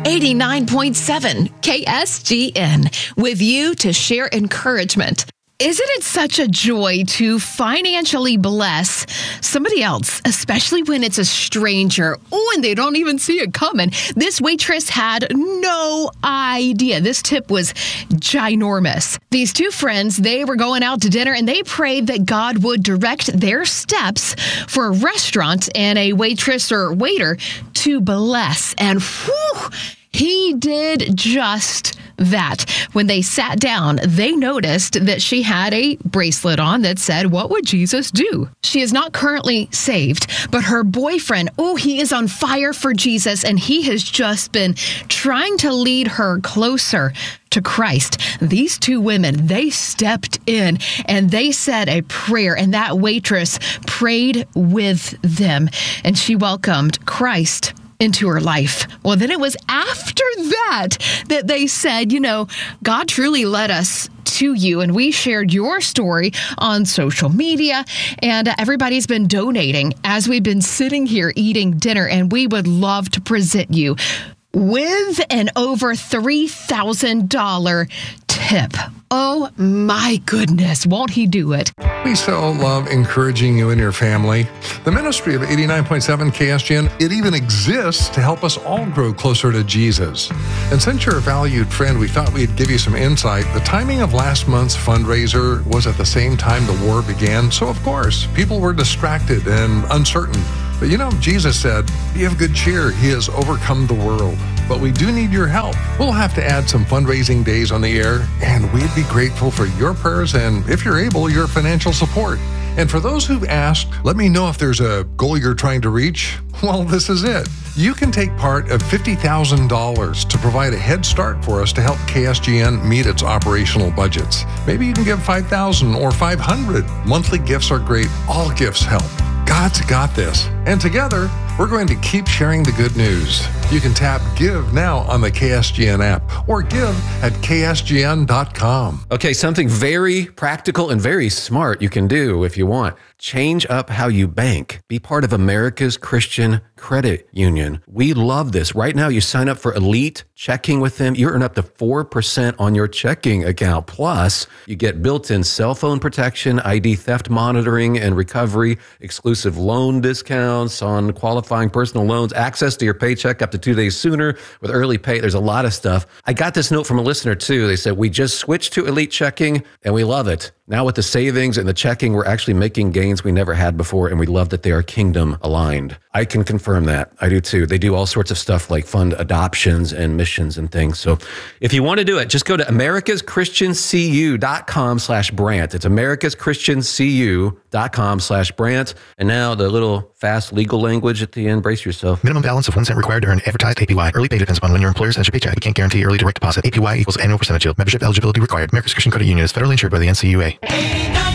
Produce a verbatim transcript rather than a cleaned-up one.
eighty-nine point seven K S G N, with you to share encouragement. Isn't it such a joy to financially bless somebody else, especially when it's a stranger? Oh, and they don't even see it coming. This waitress had no idea. This tip was ginormous. These two friends, they were going out to dinner and they prayed that God would direct their steps for a restaurant and a waitress or waiter to bless. And whew, he did just that. When they sat down, they noticed that she had a bracelet on that said, "What would Jesus do?" She is not currently saved, but her boyfriend, oh, he is on fire for Jesus, and he has just been trying to lead her closer to Christ. These two women, they stepped in and they said a prayer, and that waitress prayed with them, and she welcomed Christ into her life. Well, then it was after that that they said, you know, God truly led us to you, and we shared your story on social media, and everybody's been donating as we've been sitting here eating dinner, and we would love to present you with an over three thousand dollars tip. Oh my goodness, won't he do it? We so love encouraging you and your family. The ministry of eighty-nine point seven K S G N, it even exists to help us all grow closer to Jesus. And since you're a valued friend, we thought we'd give you some insight. The timing of last month's fundraiser was at the same time the war began, so of course, people were distracted and uncertain. But you know, Jesus said, "Be of good cheer, he has overcome the world." But we do need your help. We'll have to add some fundraising days on the air, and we'd be grateful for your prayers and, if you're able, your financial support. And for those who've asked, let me know if there's a goal you're trying to reach. Well, this is it. You can take part of fifty thousand dollars to provide a head start for us to help K S G N meet its operational budgets. Maybe you can give five thousand dollars or five hundred dollars. Monthly gifts are great. All gifts help. God's got this. And together, we're going to keep sharing the good news. You can tap Give now on the K S G N app or give at K S G N dot com. Okay, something very practical and very smart you can do if you want. Change up how you bank. Be part of America's Christian Credit Union. We love this. Right now, you sign up for Elite Checking with them. You earn up to four percent on your checking account. Plus, you get built-in cell phone protection, I D theft monitoring and recovery, exclusive loan discounts on qualifying personal loans, access to your paycheck up to two days sooner with early pay. There's a lot of stuff. I got this note from a listener, too. They said, we just switched to Elite Checking, and we love it. Now with the savings and the checking, we're actually making gains we never had before, and we love that they are kingdom aligned. I can confirm that. I do too. They do all sorts of stuff like fund adoptions and missions and things. So if you want to do it, just go to americas christian c u dot com slash Brant. It's americas christian c u dot com slash Brant. And now the little fast legal language at the end. Brace yourself. Minimum balance of one cent required to earn advertised A P Y. Early pay depends upon when your employer sends your paycheck. We can't guarantee early direct deposit. A P Y equals annual percentage yield. Membership eligibility required. America's Christian Credit Union is federally insured by the N C U A.